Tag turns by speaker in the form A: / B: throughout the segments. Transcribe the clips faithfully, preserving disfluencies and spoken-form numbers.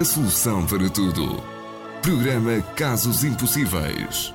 A: a solução para tudo. Programa Casos Impossíveis.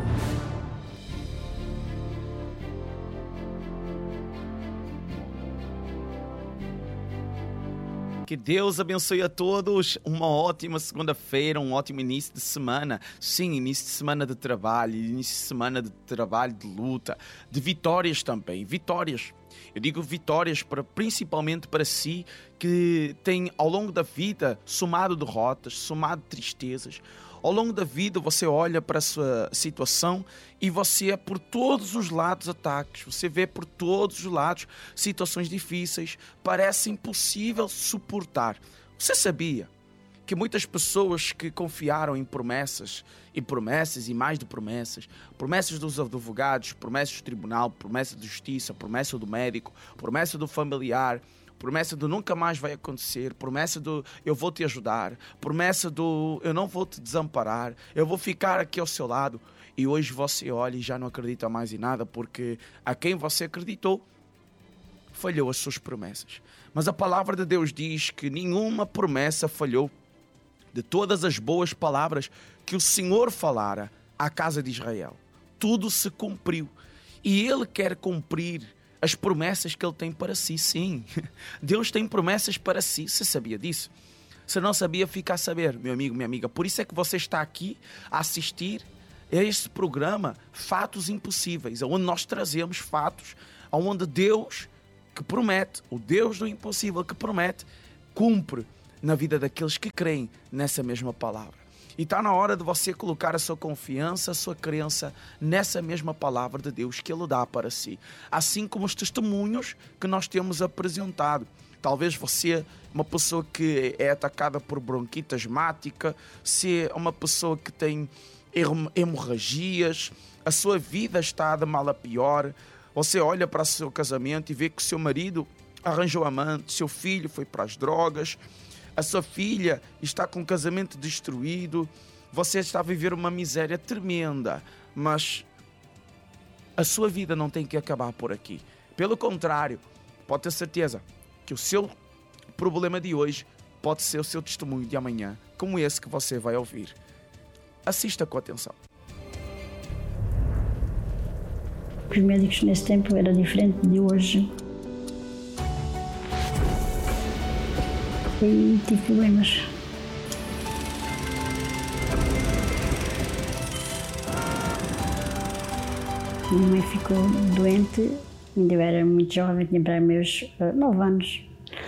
B: Que Deus abençoe a todos. Uma ótima segunda-feira, um ótimo início de semana. Sim, início de semana de trabalho, início de semana de trabalho, de luta, de vitórias também. Vitórias. Eu digo vitórias para, principalmente para si que tem ao longo da vida somado derrotas, somado tristezas. Ao longo da vida você olha para a sua situação e você é por todos os lados ataques. Você vê por todos os lados situações difíceis. Parece impossível suportar. Você sabia que muitas pessoas que confiaram em promessas, e promessas e mais de promessas, promessas dos advogados, promessas do tribunal, promessa de justiça, promessa do médico, promessa do familiar, promessa do nunca mais vai acontecer, promessa do eu vou te ajudar, promessa do eu não vou te desamparar, eu vou ficar aqui ao seu lado. E hoje você olha e já não acredita mais em nada, porque a quem você acreditou falhou as suas promessas. Mas a palavra de Deus diz que nenhuma promessa falhou. De todas as boas palavras que o Senhor falara à casa de Israel, tudo se cumpriu. E Ele quer cumprir as promessas que Ele tem para si. Sim, Deus tem promessas para si. Você sabia disso? Se não sabia, fica a saber, meu amigo, minha amiga. Por isso é que você está aqui a assistir a este programa Fatos Impossíveis, onde nós trazemos fatos, onde Deus que promete, o Deus do impossível que promete, cumpre na vida daqueles que creem nessa mesma palavra. E está na hora de você colocar a sua confiança, a sua crença nessa mesma palavra de Deus que Ele dá para si. Assim como os testemunhos que nós temos apresentado. Talvez você é uma pessoa que é atacada por bronquite asmática, se é uma pessoa que tem hemorragias, a sua vida está de mal a pior. Você olha para o seu casamento e vê que o seu marido arranjou amante, seu filho foi para as drogas, a sua filha está com o casamento destruído, você está a viver uma miséria tremenda, mas a sua vida não tem que acabar por aqui. Pelo contrário, pode ter certeza que o seu problema de hoje pode ser o seu testemunho de amanhã, como esse que você vai ouvir. Assista com atenção.
C: Os médicos nesse tempo era diferente de hoje. E tive problemas. Minha mãe ficou doente, ainda eu era muito jovem, tinha para meus uh, nove anos.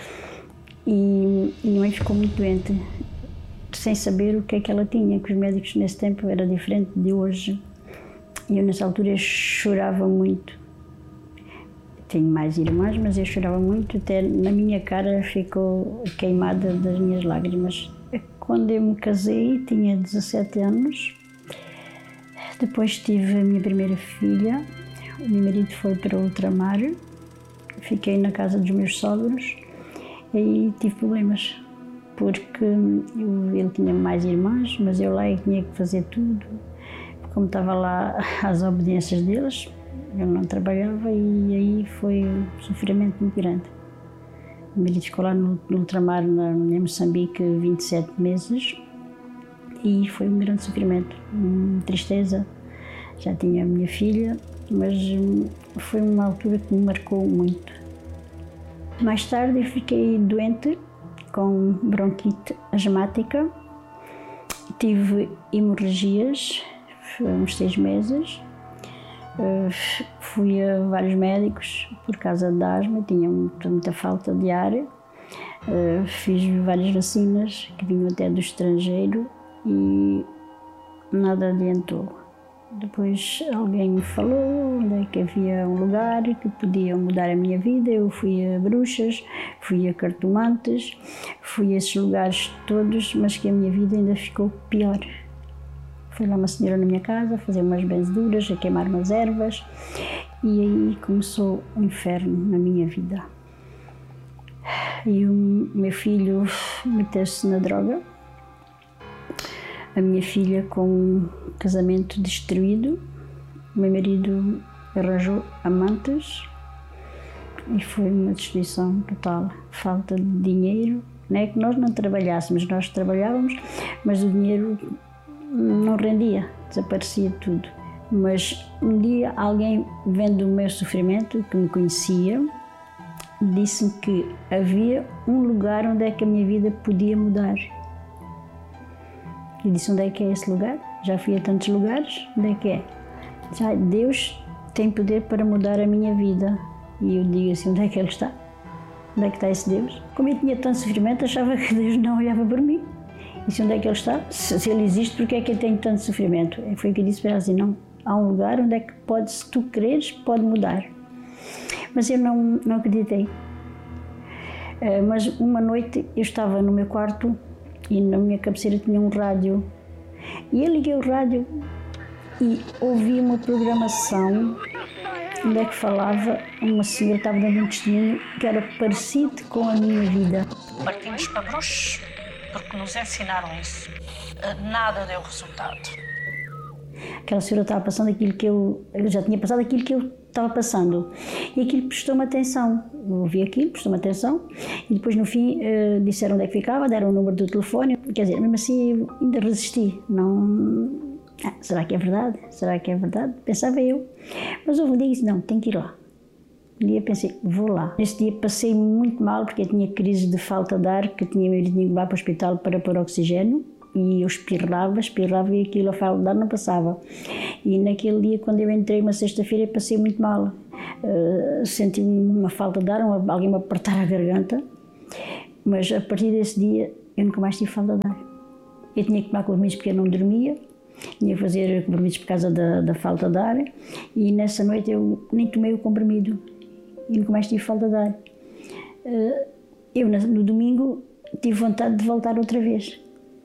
C: E minha mãe ficou muito doente, sem saber o que é que ela tinha, que os médicos nesse tempo era diferente de hoje. E eu nessa altura chorava muito. Tenho mais irmãs, mas eu chorava muito, até na minha cara ficou queimada das minhas lágrimas. Quando eu me casei, tinha dezassete anos. Depois tive a minha primeira filha. O meu marido foi para o ultramar. Fiquei na casa dos meus sogros e tive problemas, porque eu, ele tinha mais irmãs, mas eu lá eu tinha que fazer tudo. Como estava lá às obediências deles, eu não trabalhava e aí foi um sofrimento muito grande. O marido ficou lá no, no ultramar, na, em Moçambique, vinte e sete meses e foi um grande sofrimento, uma tristeza. Já tinha a minha filha, mas foi uma altura que me marcou muito. Mais tarde eu fiquei doente com bronquite asmática, tive hemorragias, uns seis meses. Uh, fui a vários médicos por causa da asma, tinha muita, muita falta de ar. Uh, fiz várias vacinas que vinham até do estrangeiro e nada adiantou. Depois alguém me falou onde é que havia um lugar que podia mudar a minha vida. Eu fui a bruxas, fui a cartomantes, fui a esses lugares todos, mas que a minha vida ainda ficou pior. Foi lá uma senhora na minha casa fazer umas benzeduras, a queimar umas ervas e aí começou o inferno na minha vida. E o meu filho meteu-se na droga, a minha filha com um casamento destruído, o meu marido arranjou amantes e foi uma destruição total. Falta de dinheiro, Não é que nós não trabalhássemos, nós trabalhávamos, mas o dinheiro não rendia, desaparecia tudo. Mas um dia alguém, vendo o meu sofrimento, que me conhecia, disse-me que havia um lugar onde é que a minha vida podia mudar. E disse: onde é que é esse lugar? Já fui a tantos lugares, onde é que é? Já, Deus tem poder para mudar a minha vida. E eu digo assim: onde é que Ele está? Onde é que está esse Deus? Como eu tinha tanto sofrimento, achava que Deus não olhava por mim. E disse: onde é que Ele está? Se, se Ele existe, por que é que eu tenho tanto sofrimento? E foi o que eu disse para ela assim: não, há um lugar onde é que pode, se tu quereres, pode mudar. Mas eu não, não acreditei. Uh, mas uma noite eu estava no meu quarto e na minha cabeceira tinha um rádio. E eu liguei o rádio e ouvi uma programação onde é que falava, uma senhora estava dando um testemunho que era parecido com a minha vida.
D: Partimos para bruxos porque nos ensinaram isso. Nada deu resultado.
C: Aquela senhora estava passando aquilo que eu, eu já tinha passado aquilo que eu estava passando. E aquilo prestou-me atenção. Eu ouvi aquilo, prestou-me atenção. E depois, no fim, uh, disseram onde é que ficava, deram o número do telefone. Quer dizer, mesmo assim, eu ainda resisti. Não... Ah, será que é verdade? Será que é verdade? Pensava eu. Mas houve um dia e disse: não, tenho que ir lá. Um dia pensei: vou lá. Nesse dia passei muito mal, porque eu tinha crise de falta de ar, que tinha medo de ir para o hospital para pôr oxigênio. E eu espirrava, espirrava e aquilo a falta de ar não passava. E naquele dia, quando eu entrei, uma sexta-feira, passei muito mal. Uh, senti uma falta de ar, uma, alguém me apertar a garganta. Mas a partir desse dia, eu nunca mais tive falta de ar. Eu tinha que tomar compromissos porque eu não dormia. Tinha que fazer compromissos por causa da, da falta de ar. E nessa noite eu nem tomei o comprimido. E nunca mais tive falta de ar. Uh, eu, no domingo, tive vontade de voltar outra vez.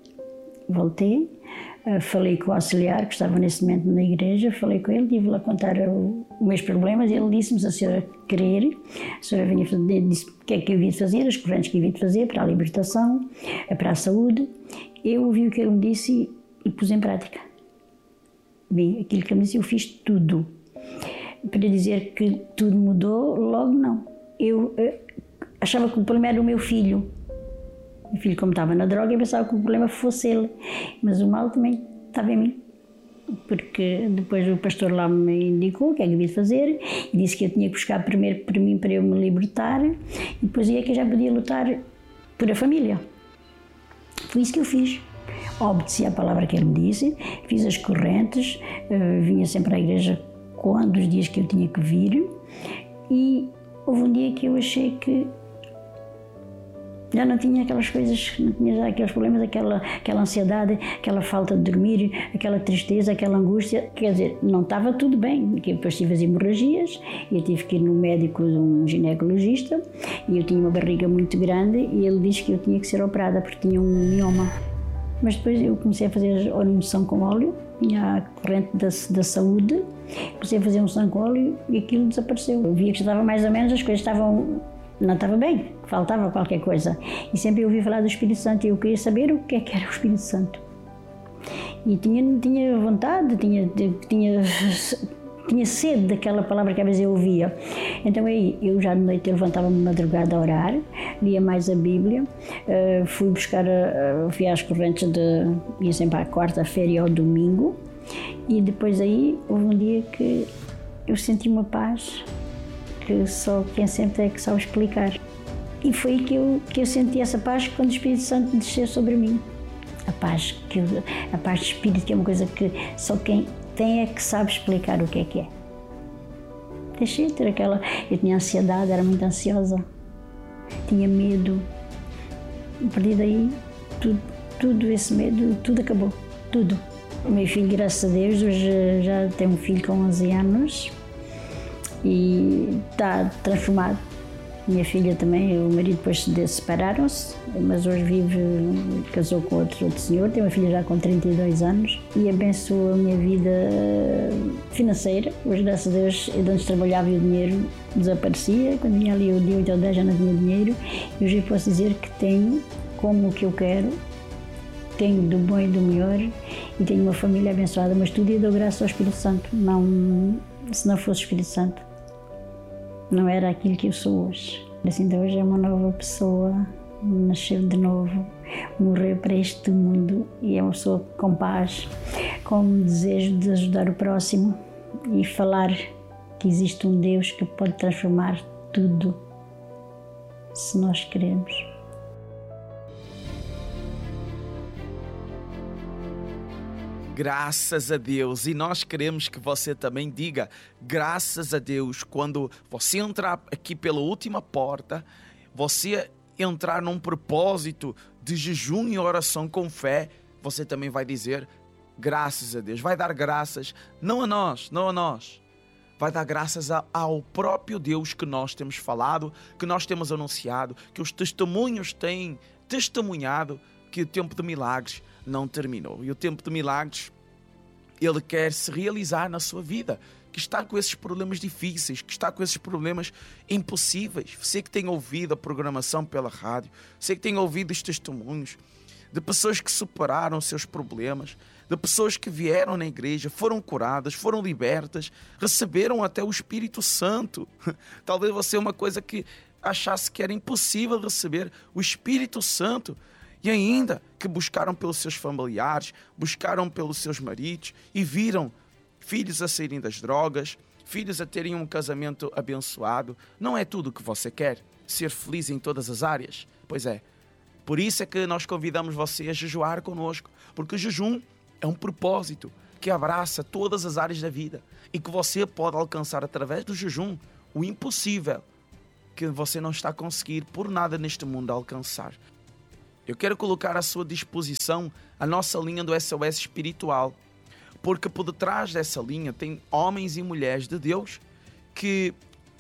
C: Voltei, falei com o auxiliar que estava nesse momento na igreja, falei com ele, tive-lhe a contar os meus problemas e ele disse-me: se a senhora querer, a senhora vinha fazer, disse o que é que eu havia de fazer, as correntes que eu havia de fazer para a libertação, para a saúde. Eu ouvi o que ele me disse e, e pus em prática. Bem, aquilo que ele me disse, eu fiz tudo. Para dizer que tudo mudou, logo não. Eu, eu achava que o problema era o meu filho. O filho, como estava na droga, eu pensava que o problema fosse ele, mas o mal também estava em mim, porque depois o pastor lá me indicou o que é que eu devia fazer e disse que eu tinha que buscar primeiro por mim para eu me libertar e depois aí é que eu já podia lutar por a família. Foi isso que eu fiz. Obedeci à palavra que ele me disse, fiz as correntes, vinha sempre à igreja quando os dias que eu tinha que vir e houve um dia que eu achei que já não tinha aquelas coisas, não tinha já aqueles problemas, aquela, aquela ansiedade, aquela falta de dormir, aquela tristeza, aquela angústia. Quer dizer, não estava tudo bem, porque depois tive as hemorragias, eu tive que ir no médico, um ginecologista, e eu tinha uma barriga muito grande e ele disse que eu tinha que ser operada porque tinha um mioma. Mas depois eu comecei a fazer a unção com óleo, tinha a corrente da, da saúde, comecei a fazer unção com óleo e aquilo desapareceu. Eu via que já estava mais ou menos, as coisas estavam... não estava bem, faltava qualquer coisa. E sempre eu ouvi falar do Espírito Santo e eu queria saber o que é que era o Espírito Santo. E tinha, tinha vontade, tinha, tinha, tinha sede daquela palavra que às vezes eu ouvia. Então aí, eu já de noite eu levantava-me de madrugada a orar, lia mais a Bíblia, uh, fui buscar, uh, fui às correntes de, ia sempre à quarta-feira e ao domingo, e depois aí houve um dia que eu senti uma paz que só quem sente é que sabe explicar. E foi aí que eu, que eu senti essa paz quando o Espírito Santo desceu sobre mim. A paz, que, a paz de espírito, que é uma coisa que só quem tem é que sabe explicar o que é que é. Deixei de ter aquela... Eu tinha ansiedade, era muito ansiosa, tinha medo. A partir daí, tudo, tudo esse medo, tudo acabou, tudo. O meu filho, graças a Deus, hoje já tem um filho com onze anos, e está transformado. Minha filha também, o marido depois se separaram-se, mas hoje vive, casou com outro, outro senhor, tem uma filha já com trinta e dois anos e abençoou a minha vida financeira. Hoje, graças a Deus, eu de onde trabalhava e o dinheiro desaparecia, quando vinha ali o dia oito ou dez já não tinha dinheiro, e hoje eu posso dizer que tenho como o que eu quero, tenho do bom e do melhor e tenho uma família abençoada, mas tudo eu dou graças ao Espírito Santo. Não, se não fosse o Espírito Santo, não era aquilo que eu sou hoje. Assim, então hoje é uma nova pessoa, nasceu de novo, morreu para este mundo e é uma pessoa com paz, com desejo de ajudar o próximo e falar que existe um Deus que pode transformar tudo, se nós queremos.
B: Graças a Deus, e nós queremos que você também diga graças a Deus quando você entrar aqui pela última porta, você entrar num propósito de jejum e oração com fé, você também vai dizer graças a Deus, vai dar graças, não a nós, não a nós, vai dar graças ao próprio Deus que nós temos falado, que nós temos anunciado, que os testemunhos têm testemunhado que o tempo de milagres não terminou. E o tempo de milagres, ele quer se realizar na sua vida, que está com esses problemas difíceis, que está com esses problemas impossíveis. Você que tem ouvido a programação pela rádio, você que tem ouvido os testemunhos de pessoas que superaram seus problemas, de pessoas que vieram na igreja, foram curadas, foram libertas, receberam até o Espírito Santo. Talvez você uma coisa que achasse que era impossível receber o Espírito Santo, e ainda que buscaram pelos seus familiares, buscaram pelos seus maridos e viram filhos a saírem das drogas, filhos a terem um casamento abençoado. Não é tudo o que você quer, ser feliz em todas as áreas? Pois é. Por isso é que nós convidamos você a jejuar conosco, porque o jejum é um propósito que abraça todas as áreas da vida e que você pode alcançar através do jejum o impossível que você não está a conseguir por nada neste mundo a alcançar. Eu quero colocar à sua disposição a nossa linha do S O S espiritual, porque por detrás dessa linha tem homens e mulheres de Deus que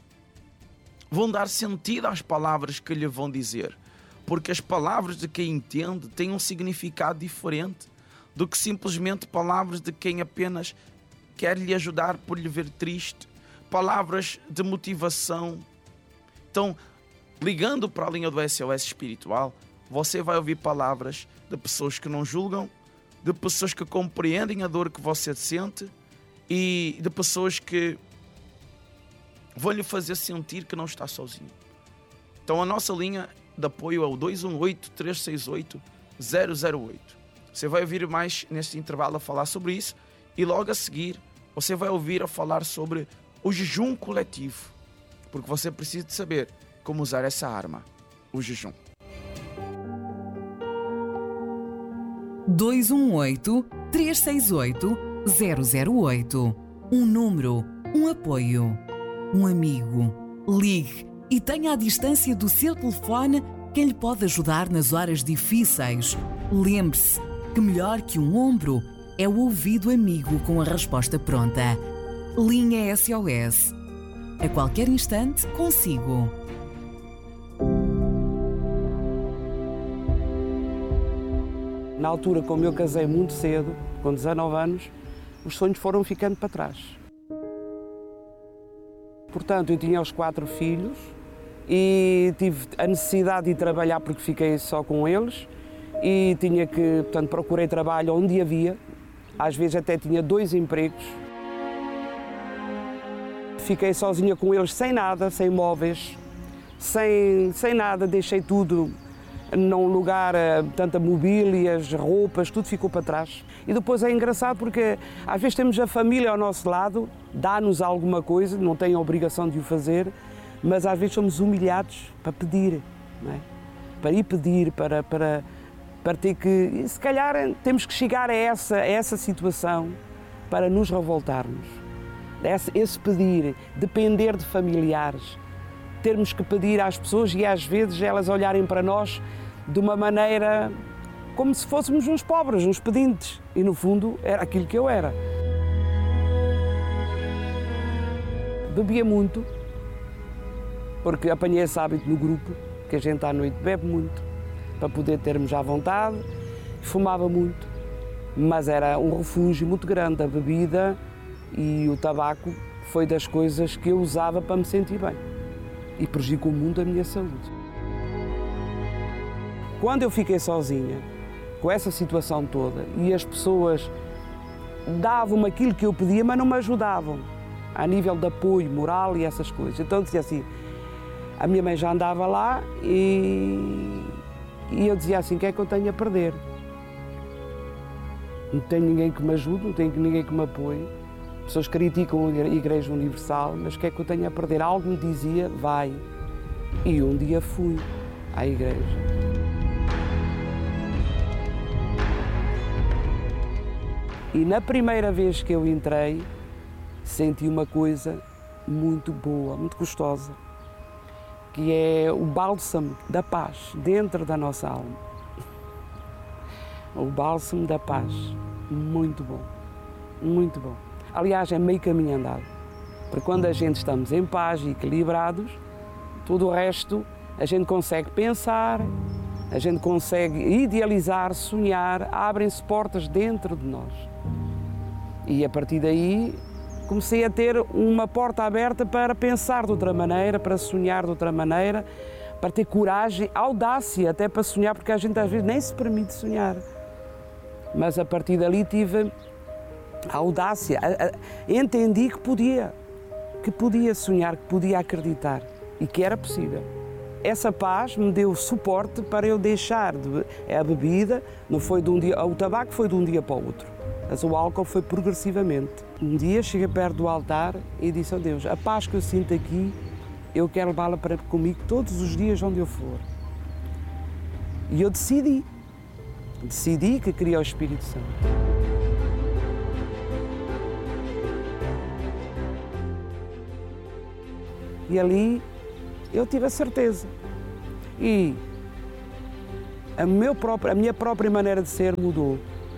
B: vão dar sentido às palavras que lhe vão dizer, porque as palavras de quem entende têm um significado diferente do que simplesmente palavras de quem apenas quer lhe ajudar por lhe ver triste, palavras de motivação. Então, ligando para a linha do S O S espiritual, você vai ouvir palavras de pessoas que não julgam, de pessoas que compreendem a dor que você sente e de pessoas que vão lhe fazer sentir que não está sozinho. Então a nossa linha de apoio é o dois um oito, três seis oito, zero zero oito. Você vai ouvir mais neste intervalo a falar sobre isso e logo a seguir você vai ouvir a falar sobre o jejum coletivo, porque você precisa de saber como usar essa arma, o jejum.
E: dois um oito, três seis oito, zero zero oito. Um número, um apoio, um amigo. Ligue e tenha à distância do seu telefone quem lhe pode ajudar nas horas difíceis. Lembre-se que melhor que um ombro é o ouvido amigo com a resposta pronta. Linha S O S. A qualquer instante, consigo.
F: Na altura, como eu casei muito cedo, com dezanove anos, os sonhos foram ficando para trás. Portanto, eu tinha os quatro filhos e tive a necessidade de trabalhar porque fiquei só com eles e tinha que, portanto, procurei trabalho onde havia. Às vezes até tinha dois empregos. Fiquei sozinha com eles sem nada, sem móveis, sem, sem nada, deixei tudo num lugar, tanta mobílias, roupas, tudo ficou para trás. E depois é engraçado porque às vezes temos a família ao nosso lado, dá-nos alguma coisa, não tem a obrigação de o fazer, mas às vezes somos humilhados para pedir, não é? Para ir pedir, para, para, para ter que... E se calhar temos que chegar a essa, a essa situação para nos revoltarmos. Esse, esse pedir, depender de familiares, termos que pedir às pessoas e às vezes elas olharem para nós de uma maneira como se fôssemos uns pobres, uns pedintes. E no fundo era aquilo que eu era. Bebia muito, porque apanhei esse hábito no grupo, que a gente à noite bebe muito, para poder termos à vontade. Fumava muito, mas era um refúgio muito grande. A bebida e o tabaco foi das coisas que eu usava para me sentir bem. E prejudicou muito a minha saúde. Quando eu fiquei sozinha, com essa situação toda, e as pessoas davam-me aquilo que eu pedia, mas não me ajudavam, a nível de apoio moral e essas coisas. Então dizia assim, a minha mãe já andava lá e E eu dizia assim, o que é que eu tenho a perder? Não tenho ninguém que me ajude, não tenho ninguém que me apoie. As pessoas criticam a Igreja Universal, mas o que é que eu tenho a perder? Algo me dizia, vai. E um dia fui à igreja. E na primeira vez que eu entrei, senti uma coisa muito boa, muito gostosa, que é o bálsamo da paz dentro da nossa alma. O bálsamo da paz, muito bom, muito bom. Aliás, é meio caminho andado, porque quando a gente estamos em paz e equilibrados, tudo o resto a gente consegue pensar, a gente consegue idealizar, sonhar, abrem-se portas dentro de nós. E a partir daí comecei a ter uma porta aberta para pensar de outra maneira, para sonhar de outra maneira, para ter coragem, audácia até para sonhar, porque a gente às vezes nem se permite sonhar. Mas a partir dali tive a audácia, a, a, entendi que podia, que podia sonhar, que podia acreditar e que era possível. Essa paz me deu suporte para eu deixar de, a bebida, não foi de um dia, o tabaco foi de um dia para o outro, mas o álcool foi progressivamente. Um dia cheguei perto do altar e disse a Deus, a paz que eu sinto aqui, eu quero levá-la para comigo todos os dias onde eu for. E eu decidi, decidi que queria o Espírito Santo. E ali eu tive a certeza. E a, meu próprio, a minha própria maneira de ser mudou.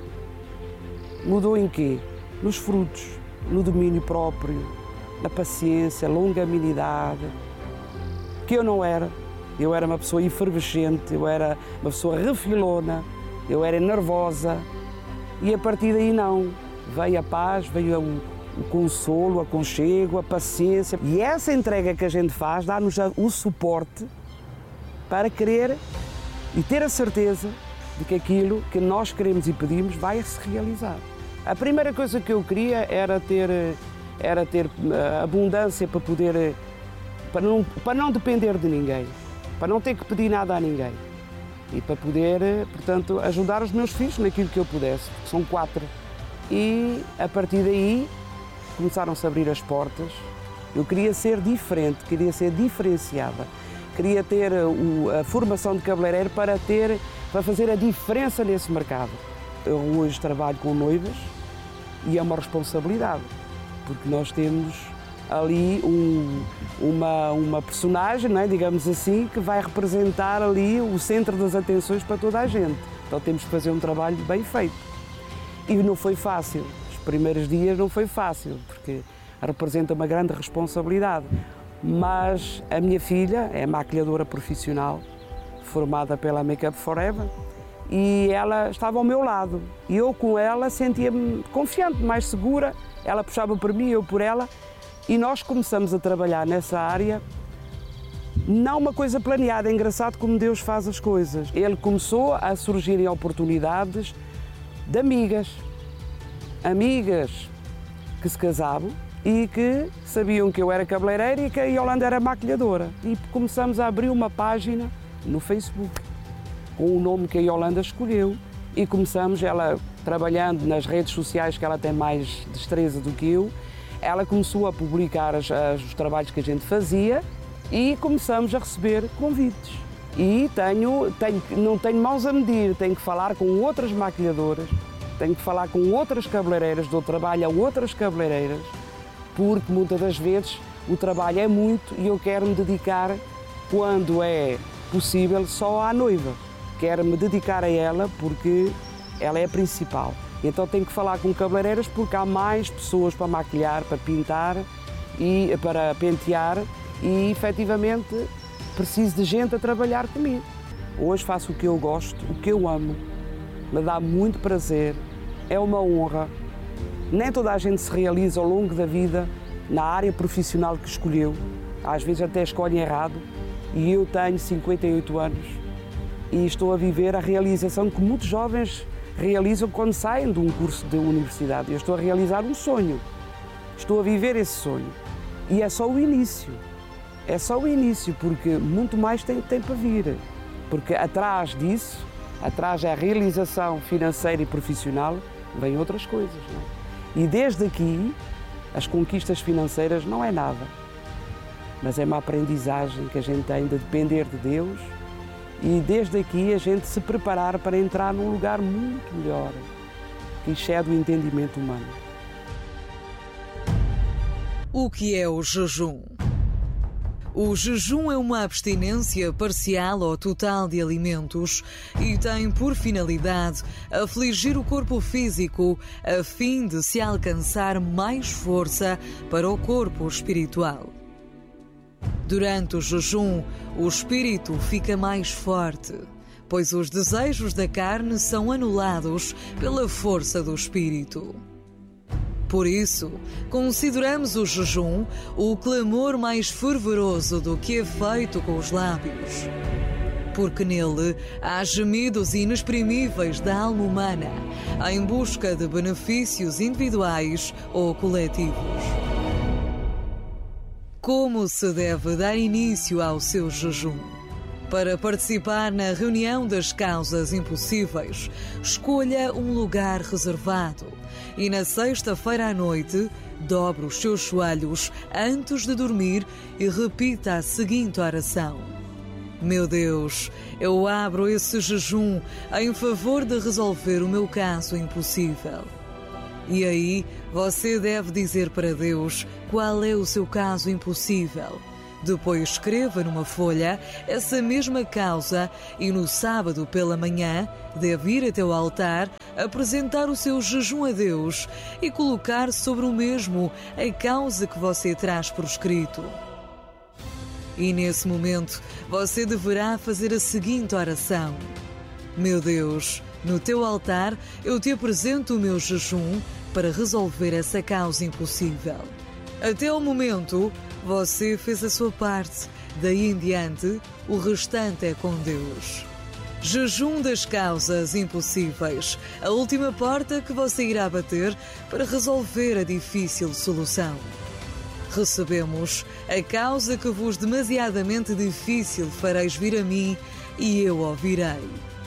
F: Mudou em quê? Nos frutos, no domínio próprio, na paciência, longanimidade, que eu não era. Eu era uma pessoa efervescente, eu era uma pessoa refilona, eu era nervosa. E a partir daí não. Veio a paz, veio o, o consolo, o aconchego, a paciência. E essa entrega que a gente faz dá-nos o suporte para querer e ter a certeza de que aquilo que nós queremos e pedimos vai se realizar. A primeira coisa que eu queria era ter, era ter abundância para poder, para não, para não depender de ninguém, para não ter que pedir nada a ninguém e para poder, portanto, ajudar os meus filhos naquilo que eu pudesse, que são quatro. E a partir daí começaram-se a abrir as portas. Eu queria ser diferente, queria ser diferenciada, queria ter a formação de cabeleireiro para ter, para fazer a diferença nesse mercado. Eu hoje trabalho com noivas e é uma responsabilidade, porque nós temos ali um, uma, uma personagem, não é, digamos assim, que vai representar ali o centro das atenções para toda a gente. Então temos que fazer um trabalho bem feito. E não foi fácil, os primeiros dias não foi fácil, porque representa uma grande responsabilidade. Mas a minha filha é maquilhadora profissional, formada pela Make Up Forever, e ela estava ao meu lado. E eu com ela sentia-me confiante, mais segura, ela puxava por mim, eu por ela, e nós começamos a trabalhar nessa área, não uma coisa planeada, é engraçado como Deus faz as coisas. Ele começou a surgirem oportunidades de amigas, amigas que se casavam e que sabiam que eu era cabeleireira e que a Yolanda era maquilhadora. E começamos a abrir uma página no Facebook, com o nome que a Yolanda escolheu, e começamos, ela trabalhando nas redes sociais, que ela tem mais destreza do que eu, ela começou a publicar as, as, os trabalhos que a gente fazia e começamos a receber convites. E tenho, tenho, não tenho mãos a medir, tenho que falar com outras maquilhadoras, tenho que falar com outras cabeleireiras, dou trabalho a outras cabeleireiras, porque muitas das vezes o trabalho é muito e eu quero me dedicar, quando é possível, só à noiva. Quero me dedicar a ela porque ela é a principal. Então tenho que falar com cabeleireiras porque há mais pessoas para maquilhar, para pintar e para pentear e efetivamente preciso de gente a trabalhar comigo. Hoje faço o que eu gosto, o que eu amo, me dá muito prazer, é uma honra. Nem toda a gente se realiza ao longo da vida na área profissional que escolheu, às vezes até escolhem errado, e eu tenho cinquenta e oito anos e estou a viver a realização que muitos jovens realizam quando saem de um curso de universidade. Eu estou a realizar um sonho, estou a viver esse sonho e é só o início, é só o início, porque muito mais tem, tem para vir. Porque atrás disso, atrás da realização financeira e profissional, vêm outras coisas. Não é? E desde aqui, as conquistas financeiras não é nada, mas é uma aprendizagem que a gente tem de depender de Deus e desde aqui a gente se preparar para entrar num lugar muito melhor, que excede o entendimento humano.
G: O que é o jejum? O jejum é uma abstinência parcial ou total de alimentos e tem por finalidade afligir o corpo físico a fim de se alcançar mais força para o corpo espiritual. Durante o jejum, o espírito fica mais forte, pois os desejos da carne são anulados pela força do espírito. Por isso, consideramos o jejum o clamor mais fervoroso do que é feito com os lábios. Porque nele há gemidos inexprimíveis da alma humana em busca de benefícios individuais ou coletivos. Como se deve dar início ao seu jejum? Para participar na reunião das causas impossíveis, escolha um lugar reservado e na sexta-feira à noite, dobre os seus joelhos antes de dormir e repita a seguinte oração: Meu Deus, eu abro esse jejum em favor de resolver o meu caso impossível. E aí, você deve dizer para Deus qual é o seu caso impossível. Depois escreva numa folha essa mesma causa e no sábado pela manhã deve ir até o altar, apresentar o seu jejum a Deus e colocar sobre o mesmo a causa que você traz por escrito. E nesse momento você deverá fazer a seguinte oração: Meu Deus, no teu altar eu te apresento o meu jejum para resolver essa causa impossível. Até o momento, você fez a sua parte. Daí em diante, o restante é com Deus. Jejum das causas impossíveis. A última porta que você irá bater para resolver a difícil solução. Recebemos: a causa que vos demasiadamente difícil fareis vir a mim e eu ouvirei.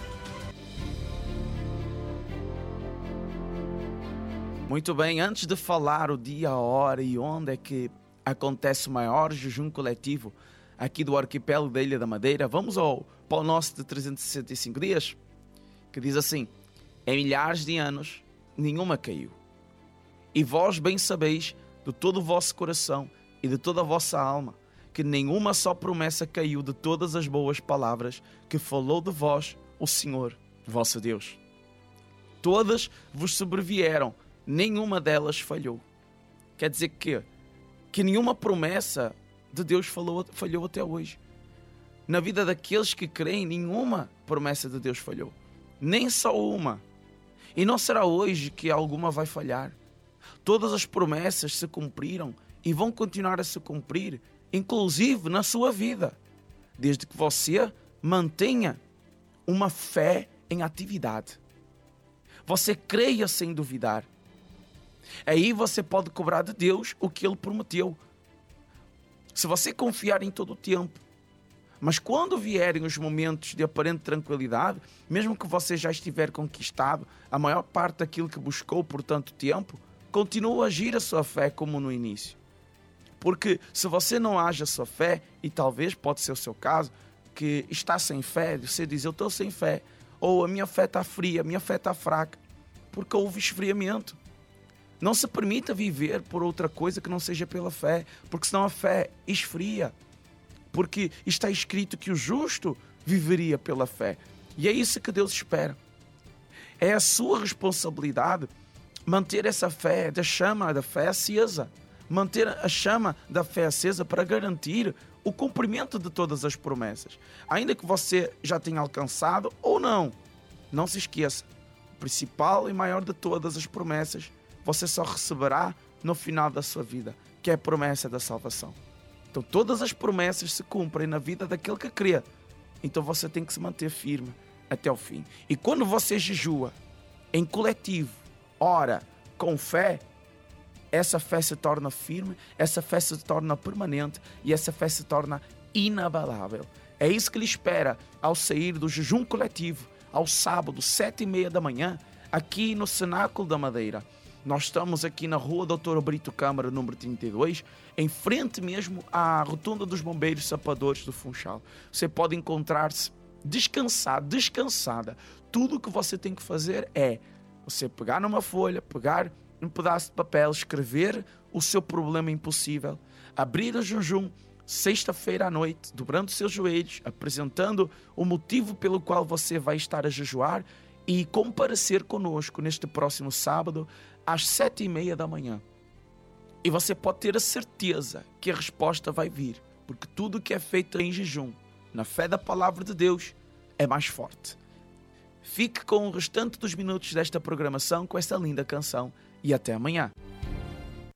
B: Muito bem, antes de falar o dia, a hora e onde é que acontece o maior jejum coletivo aqui do arquipélago da Ilha da Madeira, vamos ao Pão Nosso de trezentos e sessenta e cinco dias, que diz assim: Em milhares de anos nenhuma caiu. E vós bem sabeis de todo o vosso coração e de toda a vossa alma, que nenhuma só promessa caiu de todas as boas palavras que falou de vós o Senhor, vosso Deus. Todas vos sobrevieram, nenhuma delas falhou. Quer dizer que, que nenhuma promessa de Deus falhou, falhou até hoje. Na vida daqueles que creem, nenhuma promessa de Deus falhou. Nem só uma. E não será hoje que alguma vai falhar. Todas as promessas se cumpriram e vão continuar a se cumprir, inclusive na sua vida, desde que você mantenha uma fé em atividade. Você creia sem duvidar. Aí você pode cobrar de Deus o que Ele prometeu. Se você confiar em todo o tempo. Mas quando vierem os momentos de aparente tranquilidade, mesmo que você já estiver conquistado a maior parte daquilo que buscou por tanto tempo, continua a agir a sua fé como no início. Porque se você não age a sua fé, e talvez pode ser o seu caso, que está sem fé, você diz: eu estou sem fé, ou a minha fé está fria, a minha fé está fraca, porque houve esfriamento. Não se permita viver por outra coisa que não seja pela fé, porque senão a fé esfria. Porque está escrito que o justo viveria pela fé. E é isso que Deus espera. É a sua responsabilidade manter essa fé, da chama da fé acesa. Manter a chama da fé acesa para garantir o cumprimento de todas as promessas. Ainda que você já tenha alcançado ou não. Não se esqueça, o principal e maior de todas as promessas você só receberá no final da sua vida, que é a promessa da salvação. Então todas as promessas se cumprem na vida daquele que crê. Então você tem que se manter firme até o fim. E quando você jejua em coletivo, ora com fé, essa fé se torna firme, essa fé se torna permanente e essa fé se torna inabalável. É isso que lhe espera ao sair do jejum coletivo, ao sábado, sete e meia da manhã, aqui no Cenáculo da Madeira. Nós estamos aqui na rua doutor Brito Câmara, número trinta e dois, em frente mesmo à rotunda dos bombeiros sapadores do Funchal. Você pode encontrar-se descansado, descansada. Tudo o que você tem que fazer é você pegar numa folha, pegar um pedaço de papel, escrever o seu problema impossível, abrir o jejum sexta-feira à noite, dobrando os seus joelhos, apresentando o motivo pelo qual você vai estar a jejuar e comparecer conosco neste próximo sábado às sete e meia da manhã. E você pode ter a certeza que a resposta vai vir, porque tudo que é feito em jejum, na fé da palavra de Deus, é mais forte. Fique com o restante dos minutos desta programação com esta linda canção e até amanhã.